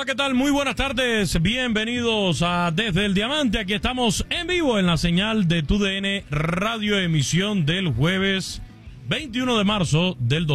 Hola, ¿qué tal? Muy buenas tardes. Bienvenidos a Desde el Diamante. Aquí estamos en vivo en la señal de TUDN Radio, emisión del jueves 21 de marzo del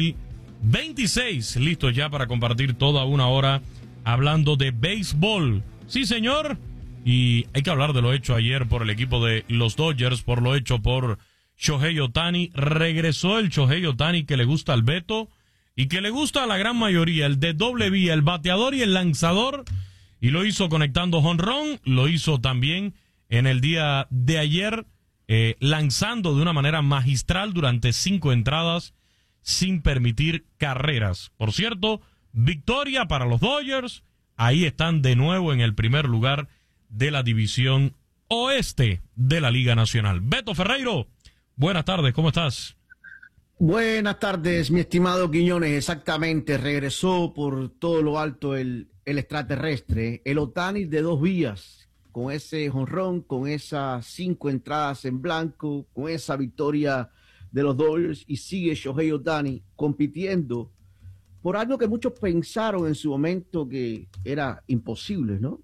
2026. Listos ya para compartir toda una hora hablando de béisbol. Sí, señor. Y hay que hablar de lo hecho ayer por el equipo de los Dodgers, por lo hecho por Shohei Ohtani. Regresó el Shohei Ohtani que le gusta al Beto y que le gusta a la gran mayoría, el de doble vía, el bateador y el lanzador, y lo hizo conectando jonrón, lo hizo también en el día de ayer, lanzando de una manera magistral durante 5 entradas, sin permitir carreras. Por cierto, victoria para los Dodgers, ahí están de nuevo en el primer lugar de la división oeste de la Liga Nacional. Beto Ferreiro, buenas tardes, ¿cómo estás? Buenas tardes, mi estimado Quiñones. Exactamente, regresó por todo lo alto el extraterrestre, el Ohtani de 2 vías, con ese jonrón, con esas 5 entradas en blanco, con esa victoria de los Dodgers, y sigue Shohei Ohtani compitiendo por algo que muchos pensaron en su momento que era imposible, ¿no?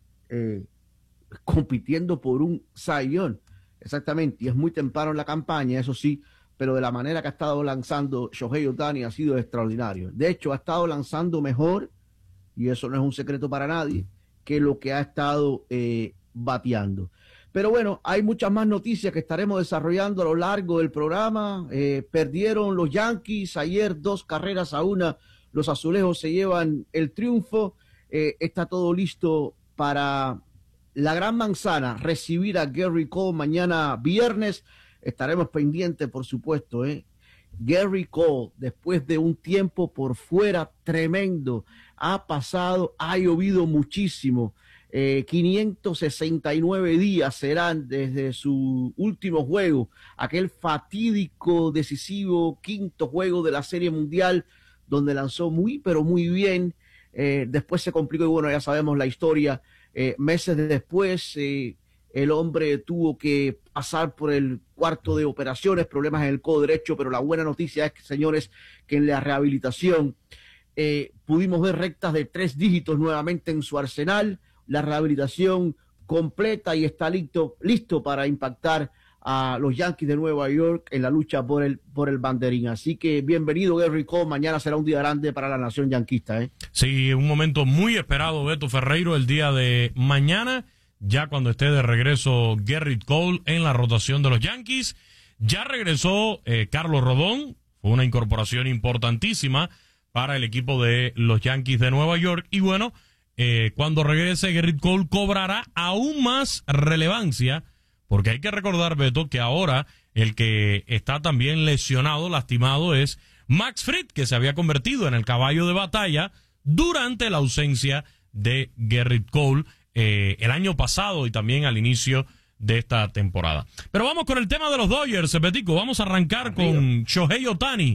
Compitiendo por un Cy Young. Exactamente, y es muy temprano en la campaña, eso sí, pero de la manera que ha estado lanzando Shohei Ohtani ha sido extraordinario. De hecho, ha estado lanzando mejor, y eso no es un secreto para nadie, que lo que ha estado bateando. Pero bueno, hay muchas más noticias que estaremos desarrollando a lo largo del programa. Perdieron los Yankees ayer 2-1. Los azulejos se llevan el triunfo. Está todo listo para la Gran Manzana recibir a Gerrit Cole mañana viernes. Estaremos pendientes, por supuesto, Gerrit Cole, después de un tiempo por fuera tremendo, ha llovido muchísimo. 569 días serán desde su último juego, aquel fatídico, decisivo, 5º juego de la Serie Mundial, donde lanzó muy, pero muy bien. Después se complicó y bueno, ya sabemos la historia. Meses después, el hombre tuvo que pasar por el cuarto de operaciones, problemas en el codo derecho, pero la buena noticia es, señores, que en la rehabilitación pudimos ver rectas de 3 dígitos nuevamente en su arsenal, la rehabilitación completa y está listo para impactar a los Yankees de Nueva York en la lucha por el banderín. Así que bienvenido, Gerrit Cole. Mañana será un día grande para la nación yanquista. Sí, un momento muy esperado, Beto Ferreiro, el día de mañana, ya cuando esté de regreso Gerrit Cole en la rotación de los Yankees. Ya regresó Carlos Rodón, fue una incorporación importantísima para el equipo de los Yankees de Nueva York. Y bueno, cuando regrese Gerrit Cole cobrará aún más relevancia, porque hay que recordar, Beto, que ahora el que está también lesionado, lastimado, es Max Fried, que se había convertido en el caballo de batalla durante la ausencia de Gerrit Cole el año pasado y también al inicio de esta temporada. Pero vamos con el tema de los Dodgers, Betico. Vamos a arrancar con Shohei Ohtani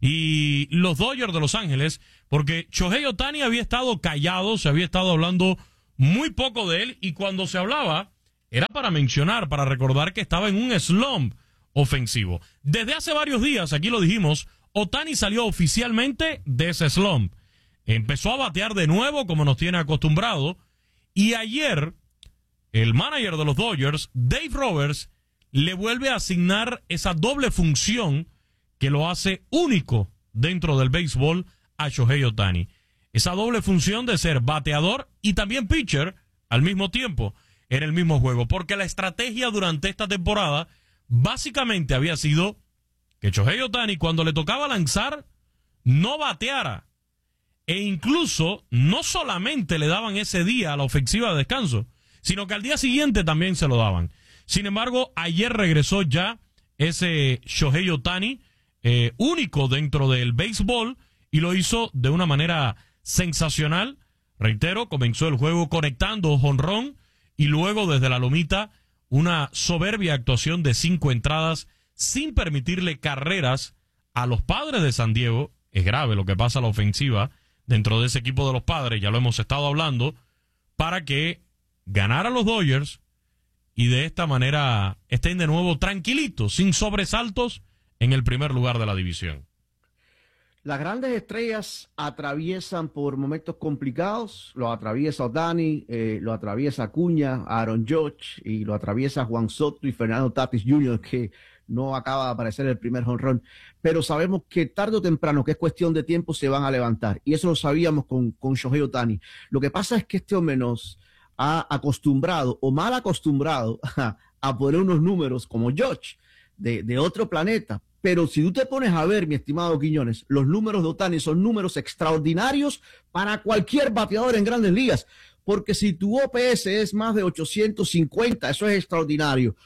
y los Dodgers de Los Ángeles, porque Shohei Ohtani había estado callado, se había estado hablando muy poco de él, y cuando se hablaba era para mencionar, para recordar que estaba en un slump ofensivo. Desde hace varios días, aquí lo dijimos, Ohtani salió oficialmente de ese slump. Empezó a batear de nuevo como nos tiene acostumbrado, y ayer el manager de los Dodgers, Dave Roberts, le vuelve a asignar esa doble función que lo hace único dentro del béisbol a Shohei Ohtani. Esa doble función de ser bateador y también pitcher al mismo tiempo en el mismo juego, porque la estrategia durante esta temporada básicamente había sido que Shohei Ohtani, cuando le tocaba lanzar, no bateara, e incluso no solamente le daban ese día a la ofensiva de descanso, sino que al día siguiente también se lo daban. Sin embargo, ayer regresó ya ese Shohei Ohtani único dentro del béisbol, y lo hizo de una manera sensacional. Reitero, comenzó el juego conectando jonrón, y luego desde la lomita una soberbia actuación de 5 entradas sin permitirle carreras a los Padres de San Diego. Es grave lo que pasa a la ofensiva dentro de ese equipo de los Padres, ya lo hemos estado hablando, para que ganara a los Dodgers y de esta manera estén de nuevo tranquilitos, sin sobresaltos, en el primer lugar de la división. Las grandes estrellas atraviesan por momentos complicados, lo atraviesa Ohtani, lo atraviesa Acuña, Aaron Judge, y lo atraviesa Juan Soto y Fernando Tatis Jr., que no acaba de aparecer el primer jonrón, pero sabemos que tarde o temprano, que es cuestión de tiempo, se van a levantar, y eso lo sabíamos con Shohei Ohtani. Lo que pasa es que este hombre nos ha acostumbrado, o mal acostumbrado, a poner unos números como Judge, de otro planeta. Pero si tú te pones a ver, mi estimado Quiñones, los números de Ohtani son números extraordinarios para cualquier bateador en Grandes Ligas, porque si tu OPS es más de 850, eso es extraordinario.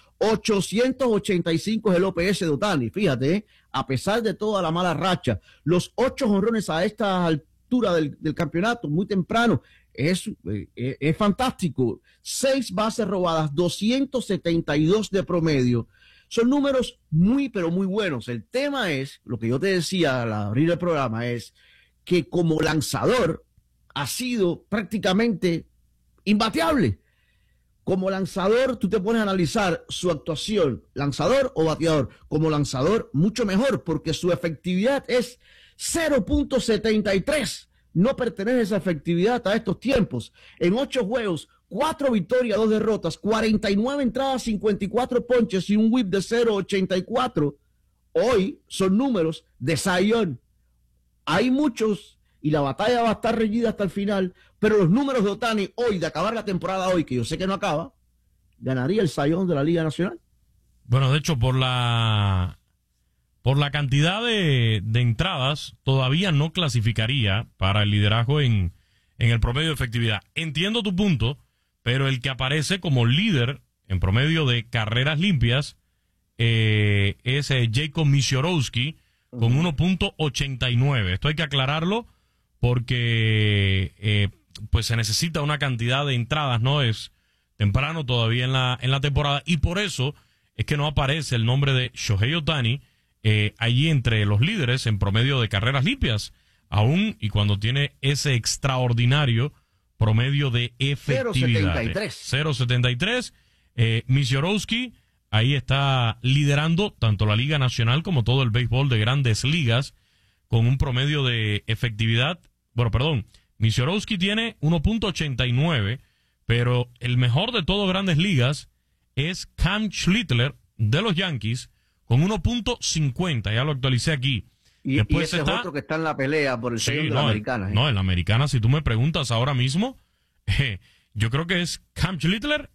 885 es el OPS de Ohtani, fíjate, a pesar de toda la mala racha. Los 8 jonrones a esta altura del campeonato, muy temprano, es fantástico. 6 bases robadas, 272 de promedio. Son números muy, pero muy buenos. El tema es, lo que yo te decía al abrir el programa, es que como lanzador ha sido prácticamente imbateable. Como lanzador, tú te pones a analizar su actuación, lanzador o bateador. Como lanzador, mucho mejor, porque su efectividad es 0.73. No pertenece esa efectividad a estos tiempos. En 8 juegos, 4 victorias, 2 derrotas, 49 entradas, 54 ponches y un whip de 0.84. Hoy son números de Cy Young. Hay muchos y la batalla va a estar reñida hasta el final, pero los números de Ohtani hoy, de acabar la temporada hoy, que yo sé que no acaba, ganaría el Cy Young de la Liga Nacional. Bueno, de hecho, por la cantidad de entradas, todavía no clasificaría para el liderazgo en el promedio de efectividad. Entiendo tu punto, pero el que aparece como líder en promedio de carreras limpias es Jacob Misiorowski con 1.89. Esto hay que aclararlo porque pues se necesita una cantidad de entradas, ¿no? Es temprano todavía en la temporada, y por eso es que no aparece el nombre de Shohei Ohtani allí entre los líderes en promedio de carreras limpias, aún y cuando tiene ese extraordinario promedio de efectividad. 0.73. Misiorowski ahí está liderando tanto la Liga Nacional como todo el béisbol de Grandes Ligas con un promedio de efectividad. Bueno, perdón, Misiorowski tiene 1.89, pero el mejor de todo Grandes Ligas es Cam Schlittler de los Yankees con 1.50. Ya lo actualicé aquí. Y ese es otro que está en la pelea por el segundo de la Americana. No, en la Americana, si tú me preguntas ahora mismo, yo creo que es Cam Schlittler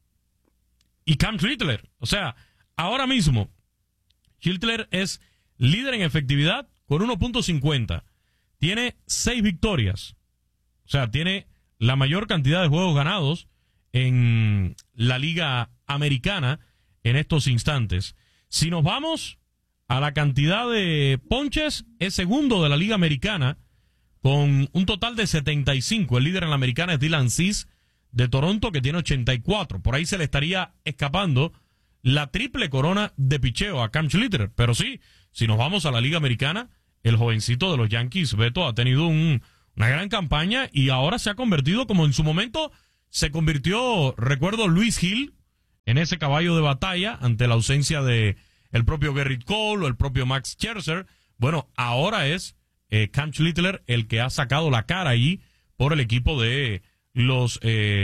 y Cam Schlittler. O sea, ahora mismo, Schlittler es líder en efectividad con 1.50. Tiene 6 victorias. O sea, tiene la mayor cantidad de juegos ganados en la Liga Americana en estos instantes. Si nos vamos a la cantidad de ponches, es segundo de la Liga Americana con un total de 75. El líder en la Americana es Dylan Cease de Toronto, que tiene 84. Por ahí se le estaría escapando la triple corona de picheo a Cam Schlittler. Pero sí, si nos vamos a la Liga Americana, el jovencito de los Yankees, Beto, ha tenido una gran campaña y ahora se ha convertido, como en su momento se convirtió, recuerdo, Luis Gil, en ese caballo de batalla ante la ausencia de el propio Gerrit Cole o el propio Max Scherzer. Bueno, ahora es Cam Schlittler el que ha sacado la cara allí por el equipo de los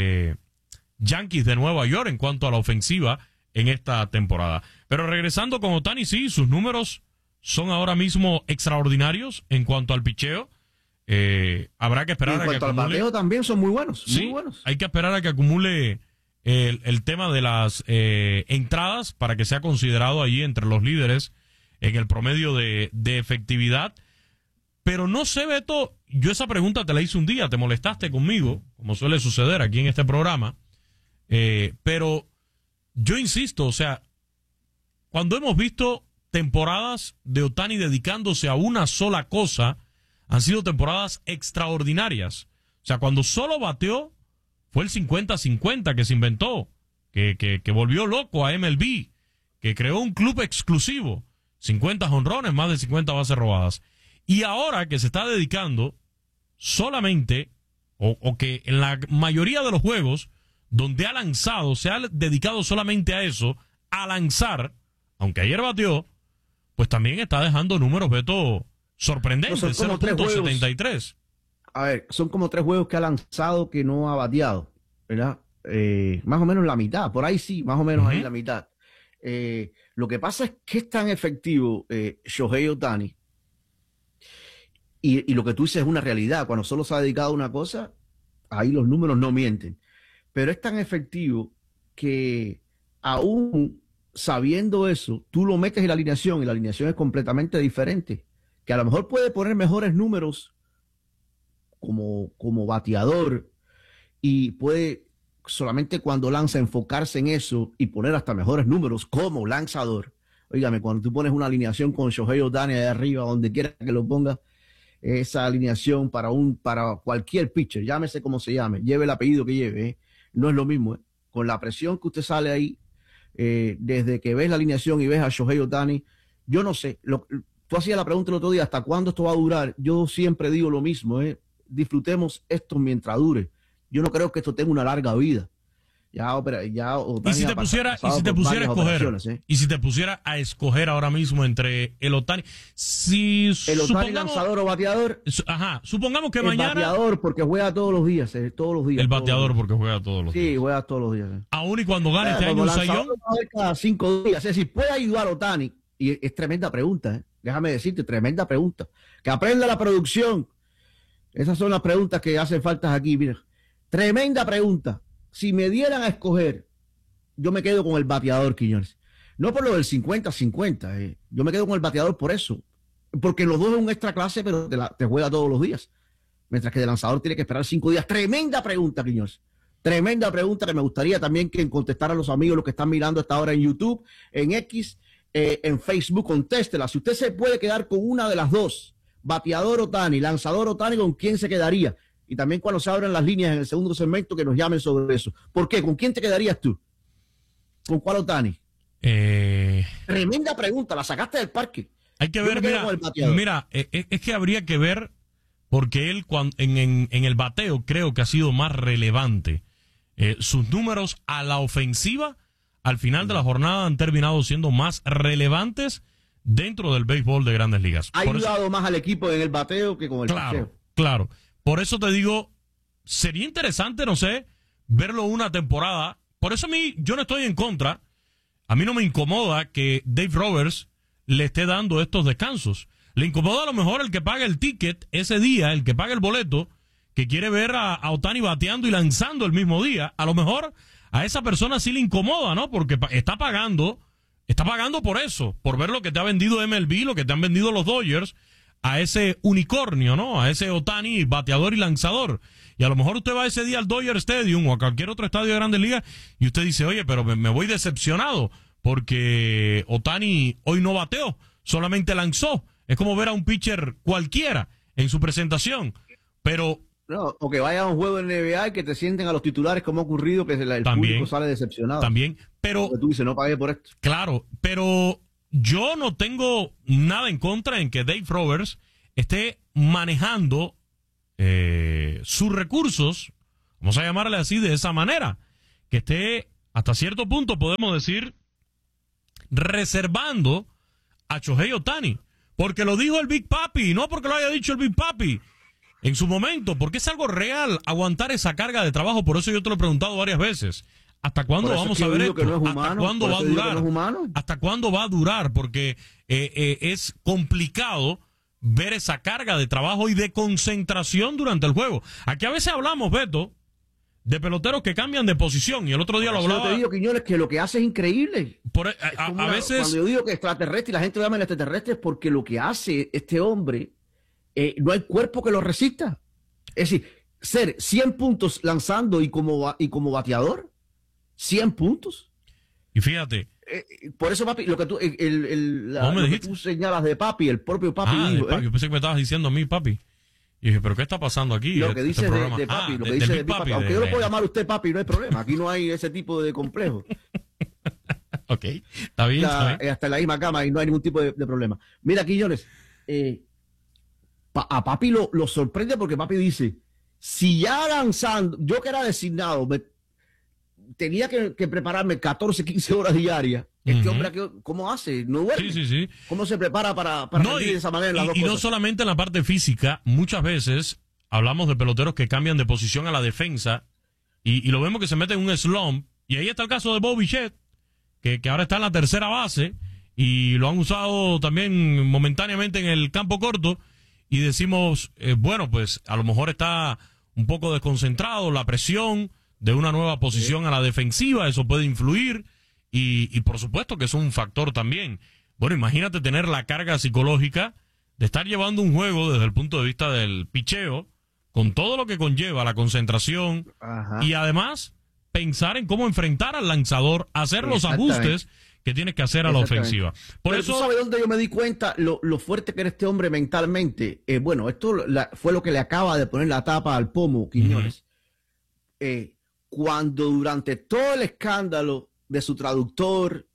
Yankees de Nueva York en cuanto a la ofensiva en esta temporada. Pero regresando con Ohtani, sí, sus números son ahora mismo extraordinarios en cuanto al picheo. Habrá que esperar a que acumule. En cuanto al bateo también son muy buenos. Sí, muy buenos. Hay que esperar a que acumule el tema de las entradas para que sea considerado allí entre los líderes en el promedio de efectividad. Pero no sé, Beto, yo esa pregunta te la hice un día, te molestaste conmigo, como suele suceder aquí en este programa, pero yo insisto, o sea, cuando hemos visto temporadas de Ohtani dedicándose a una sola cosa, han sido temporadas extraordinarias. O sea, cuando solo bateó, fue el 50-50 que se inventó, que volvió loco a MLB, que creó un club exclusivo, 50 jonrones, más de 50 bases robadas. Y ahora que se está dedicando solamente, o que en la mayoría de los juegos donde ha lanzado, se ha dedicado solamente a eso, a lanzar, aunque ayer bateó, pues también está dejando números, Beto, sorprendente, No, son como 0.73. A ver, son como 3 juegos que ha lanzado que no ha bateado, ¿verdad? Más o menos la mitad, por ahí sí, más o menos ahí la mitad. Lo que pasa es que es tan efectivo Shohei Ohtani, y lo que tú dices es una realidad. Cuando solo se ha dedicado a una cosa, ahí los números no mienten. Pero es tan efectivo que aún sabiendo eso, tú lo metes en la alineación y la alineación es completamente diferente. Que a lo mejor puede poner mejores números como bateador y puede solamente cuando lanza enfocarse en eso y poner hasta mejores números como lanzador. Óigame, cuando tú pones una alineación con Shohei Ohtani de arriba, donde quiera que lo pongas, esa alineación para cualquier pitcher, llámese como se llame, lleve el apellido que lleve, no es lo mismo. Con la presión que usted sale ahí, desde que ves la alineación y ves a Shohei Ohtani, yo no sé, tú hacías la pregunta el otro día, ¿hasta cuándo esto va a durar? Yo siempre digo lo mismo, disfrutemos esto mientras dure. Yo no creo que esto tenga una larga vida. Y si te pusiera a escoger, y si te pusiera a escoger ahora mismo entre el Ohtani, el Ohtani lanzador o bateador, supongamos que el mañana bateador porque juega todos los días, el bateador porque juega todos los días. Sí, juega todos los días. Aún y cuando gane este año un sayón, cada 5 días. Es decir, puede ayudar a Ohtani, y es tremenda pregunta, déjame decirte, tremenda pregunta. Que aprenda la producción. Esas son las preguntas que hacen falta aquí, mira. Tremenda pregunta. Si me dieran a escoger, yo me quedo con el bateador, Quiñones. No por lo del 50-50. Yo me quedo con el bateador por eso. Porque los dos es un extra clase, pero te juega todos los días. Mientras que el lanzador tiene que esperar 5 días. Tremenda pregunta, Quiñones. Tremenda pregunta que me gustaría también que contestaran los amigos, los que están mirando hasta ahora en YouTube, en X, en Facebook. Contéstela. Si usted se puede quedar con una de las dos, bateador Ohtani, lanzador Ohtani, ¿con quién se quedaría? Y también cuando se abran las líneas en el segundo segmento, que nos llamen sobre eso. ¿Por qué? ¿Con quién te quedarías tú? ¿Con cuál Ohtani? Tremenda pregunta, la sacaste del parque. Hay que ver, mira, es que habría que ver, porque él en el bateo creo que ha sido más relevante. Sus números a la ofensiva, al final de la jornada, han terminado siendo más relevantes dentro del béisbol de Grandes Ligas. Ha ayudado más al equipo en el bateo que con el pitcheo. Claro. Por eso te digo, sería interesante, no sé, verlo una temporada. Por eso yo no estoy en contra. A mí no me incomoda que Dave Roberts le esté dando estos descansos. Le incomoda a lo mejor el que paga el ticket ese día, el que paga el boleto, que quiere ver a Ohtani bateando y lanzando el mismo día. A lo mejor a esa persona sí le incomoda, ¿no? Porque está pagando por eso, por ver lo que te ha vendido MLB, lo que te han vendido los Dodgers, a ese unicornio, ¿no? A ese Ohtani, bateador y lanzador. Y a lo mejor usted va ese día al Dodger Stadium o a cualquier otro estadio de Grandes Ligas y usted dice, oye, pero me voy decepcionado porque Ohtani hoy no bateó, solamente lanzó. Es como ver a un pitcher cualquiera en su presentación. Pero... No, o que vaya a un juego de NBA y que te sienten a los titulares como ha ocurrido, que el público sale decepcionado. También, pero... Tú dices, no pagué por esto. Claro, pero... Yo no tengo nada en contra en que Dave Roberts esté manejando sus recursos, vamos a llamarle así de esa manera, que esté hasta cierto punto, podemos decir, reservando a Shohei Ohtani, porque lo dijo el Big Papi, no porque lo haya dicho el Big Papi en su momento, porque es algo real aguantar esa carga de trabajo. Por eso yo te lo he preguntado varias veces. ¿Hasta cuándo vamos a ver esto? ¿Hasta cuándo va a durar? ¿Hasta cuándo va a durar? Porque es complicado ver esa carga de trabajo y de concentración durante el juego. Aquí a veces hablamos, Beto, de peloteros que cambian de posición, y el otro día lo hablaba. Yo te digo, Quiñones, que lo que hace es increíble. A veces... Cuando yo digo que extraterrestre y la gente lo llama el extraterrestre, es porque lo que hace este hombre, no hay cuerpo que lo resista. Es decir, ser 100 puntos lanzando y como bateador, 100 puntos. Y fíjate. Por eso, papi, lo que tú, lo que tú señalas de papi, el propio papi dijo. Yo pensé que me estabas diciendo a mí, papi. Y dije, ¿pero qué está pasando aquí? Lo que dice de papi, lo que dice de papi. Aunque yo lo puedo llamar a usted papi, no hay problema. Aquí no hay ese tipo de complejo. Ok, está bien. Hasta en la misma cama y no hay ningún tipo de problema. Mira, Quiñones, a papi lo sorprende porque papi dice, si ya lanzando, yo que era designado, tenía que prepararme 14, 15 horas diarias Este hombre, ¿cómo hace? ¿No duerme? Sí. ¿Cómo se prepara para rendir de esa manera las dos y cosas? no solamente en la parte física, muchas veces hablamos de peloteros que cambian de posición a la defensa y lo vemos que se meten en un slump. Y ahí está el caso de Bo Bichette, que ahora está en la tercera base y lo han usado también momentáneamente en el campo corto. Y decimos, bueno, pues a lo mejor está un poco desconcentrado, la presión de una nueva posición a la defensiva, eso puede influir. Y por supuesto que es un factor también. Bueno, imagínate tener la carga psicológica de estar llevando un juego desde el punto de vista del picheo, con todo lo que conlleva la concentración, y además pensar en cómo enfrentar al lanzador, hacer los ajustes que tienes que hacer a la ofensiva. Por eso, ¿tú sabes dónde yo me di cuenta lo fuerte que era este hombre mentalmente? Bueno, esto fue lo que le acaba de poner la tapa al pomo, Quiñones. Cuando durante todo el escándalo de su traductor,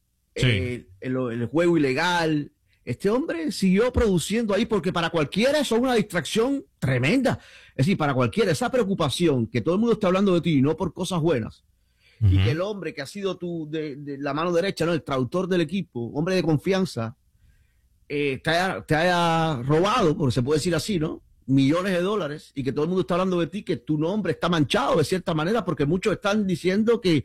el juego ilegal, este hombre siguió produciendo ahí, porque para cualquiera eso es una distracción tremenda. Es decir, para cualquiera, esa preocupación que todo el mundo está hablando de ti y no por cosas buenas, y que el hombre que ha sido de la mano derecha, ¿no?, el traductor del equipo, hombre de confianza, te haya robado, porque se puede decir así, ¿no?, millones de dólares, y que todo el mundo está hablando de ti, que tu nombre está manchado de cierta manera, porque muchos están diciendo que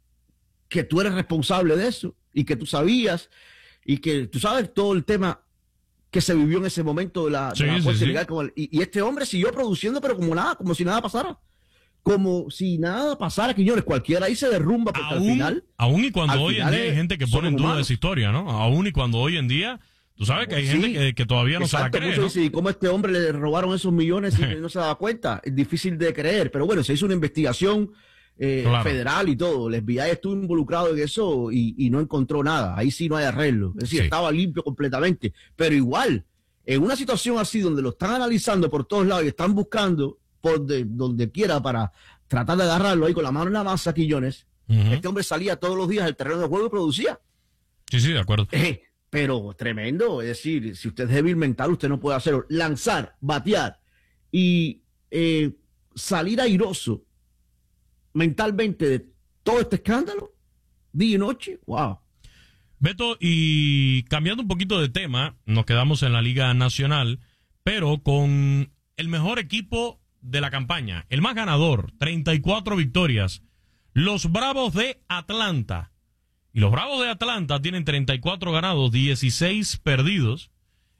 tú eres responsable de eso, y que tú sabías, y que tú sabes todo el tema que se vivió en ese momento de la fuerza ilegal. Y este hombre siguió produciendo, pero como si nada pasara. Como si nada pasara, Quiñones. Cualquiera ahí se derrumba, porque al final... Aún y cuando hoy en día hay gente que pone en duda esa historia, ¿no? Aún y cuando hoy en día... Tú sabes que hay gente que todavía no se la cree, ¿no? Sí, ¿cómo este hombre le robaron esos millones y no se daba cuenta? Es difícil de creer, pero bueno, se hizo una investigación federal y todo. El FBI estuvo involucrado en eso y no encontró nada. Ahí sí no hay arreglo. Es decir, estaba limpio completamente. Pero igual, en una situación así donde lo están analizando por todos lados y están buscando por donde quiera para tratar de agarrarlo ahí con la mano en la masa, Quiñones, este hombre salía todos los días al terreno de juego y producía. Sí, de acuerdo. Pero tremendo, es decir, si usted es débil mental, usted no puede hacerlo. Lanzar, batear y salir airoso mentalmente de todo este escándalo, día y noche, wow. Beto, y cambiando un poquito de tema, nos quedamos en la Liga Nacional, pero con el mejor equipo de la campaña, el más ganador, 34 victorias, los Bravos de Atlanta. Y los Bravos de Atlanta tienen 34 ganados, 16 perdidos.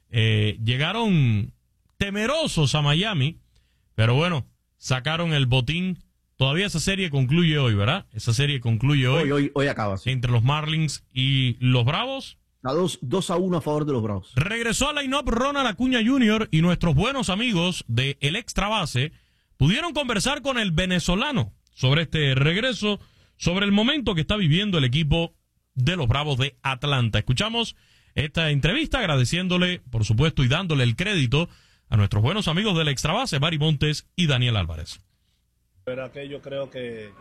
Llegaron temerosos a Miami, pero bueno, sacaron el botín. Todavía esa serie concluye hoy, ¿verdad? Esa serie concluye hoy. Hoy acaba, sí. Entre los Marlins y los Bravos. A 2-1 a favor de los Bravos. Regresó al line-up Ronald Acuña Jr. y nuestros buenos amigos de El Extra Base pudieron conversar con el venezolano sobre este regreso, sobre el momento que está viviendo el equipo de los Bravos de Atlanta. Escuchamos esta entrevista agradeciéndole, por supuesto, y dándole el crédito a nuestros buenos amigos del Extra Base, Barry Montes y Daniel Álvarez. Verdad que yo creo que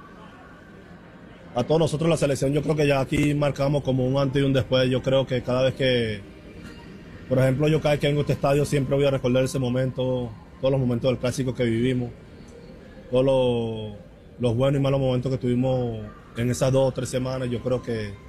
a todos nosotros la selección, yo creo que ya aquí marcamos como un antes y un después. Yo creo que cada vez que, por ejemplo, yo cada vez que vengo a este estadio siempre voy a recordar ese momento, todos los momentos del clásico que vivimos, todos los buenos y malos momentos que tuvimos en esas 2 o 3 semanas. Yo creo que